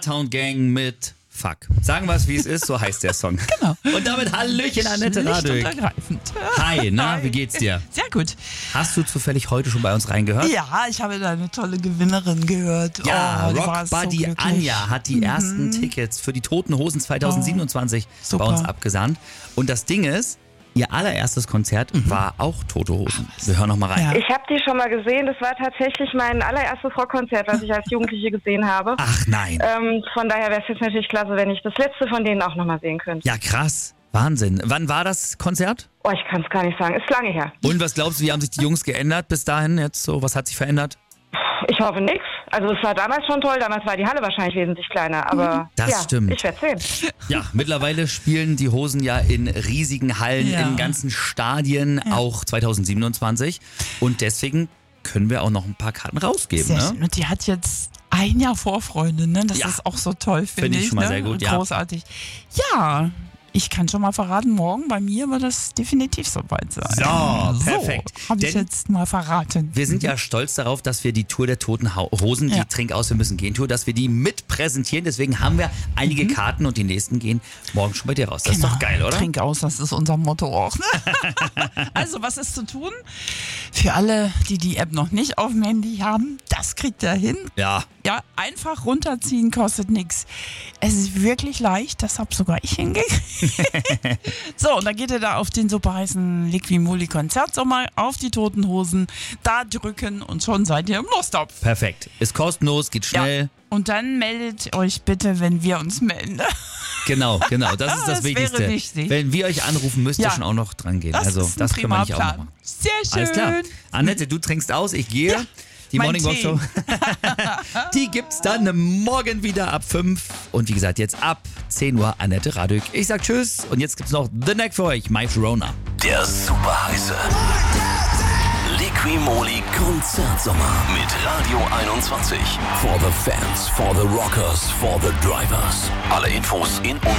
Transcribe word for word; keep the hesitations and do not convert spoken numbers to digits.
Bloodhound Gang mit Fuck. Sagen wir es, wie es ist, so heißt der Song. Genau. Und damit Hallöchen, Annette Schlicht Radück. und ergreifend. Hi, na, wie geht's dir? Sehr gut. Hast du zufällig heute schon bei uns reingehört? Ja, ich habe da eine tolle Gewinnerin gehört. Ja, oh, die Rock war so Buddy glücklich. Anja hat die ersten Tickets für die Toten Hosen zwanzig siebenundzwanzig Oh, super. bei uns abgesandt. Und das Ding ist, ihr allererstes Konzert war auch Tote Hosen. Wir hören noch mal rein. Ja. Ich habe die schon mal gesehen. Das war tatsächlich mein allererstes Rockkonzert, was ich als Jugendliche gesehen habe. Ach nein. Ähm, von daher wäre es jetzt natürlich klasse, wenn ich das letzte von denen auch nochmal sehen könnte. Ja, krass. Wahnsinn. Wann war das Konzert? Oh, ich kann es gar nicht sagen. Ist lange her. Und was glaubst du, wie haben sich die Jungs geändert bis dahin jetzt so? Was hat sich verändert? Ich hoffe nix. Also es war damals schon toll. Damals war die Halle wahrscheinlich wesentlich kleiner. Aber Das ja, stimmt. ich werde sehen. Ja, mittlerweile spielen die Hosen ja in riesigen Hallen, Ja. in ganzen Stadien, auch zwanzig siebenundzwanzig. Und deswegen können wir auch noch ein paar Karten rausgeben. Sehr Ne? schön. Und die hat jetzt ein Jahr Vorfreunde, ne? Das Ja. ist auch so toll, finde Finde ich ich. schon mal ne? sehr gut, ja. Großartig. Ja, ich kann schon mal verraten, morgen bei mir wird das definitiv soweit sein. So, perfekt. So, habe ich Denn- jetzt mal verraten. Wir sind ja stolz darauf, dass wir die Tour der Toten Hau- Hosen, die Ja. Trink aus, wir müssen gehen Tour, dass wir die mit präsentieren. Deswegen haben wir einige Karten und die nächsten gehen morgen schon bei dir raus. Das ist Genau. doch geil, oder? Trink aus, das ist unser Motto auch. Also, was ist zu tun? Für alle, die die App noch nicht auf dem Handy haben, das kriegt ihr hin. Ja, Ja, einfach runterziehen, kostet nichts. Es ist wirklich leicht, das habe sogar ich hingekriegt. So, und dann geht ihr da auf den super heißen Liquimoli Konzertsommer, auf die Toten Hosen, da drücken und schon seid ihr im Lostopf. perfekt. Ist kostenlos, geht schnell. Ja. Und dann meldet euch bitte, wenn wir uns melden. Genau, genau. Das ist das, Das wäre Wichtigste. wichtig. Wenn wir euch anrufen, müsst ihr Ja. schon auch noch dran gehen. Das also ist ein das können wir prima nicht auch noch Plan. machen. Sehr schön. Alles klar. Annette, du trinkst aus, ich gehe. Ja, Die mein Morning Walk Tee. Show, die gibt's dann morgen wieder ab fünf. Und wie gesagt, jetzt ab zehn Uhr Annette Radück. Ich sag Tschüss und jetzt gibt's noch The Neck für euch, My Sharona. Der super heiße Liquimoli Konzertsommer mit Radio einundzwanzig. For the fans, for the rockers, for the drivers. Alle Infos in unserer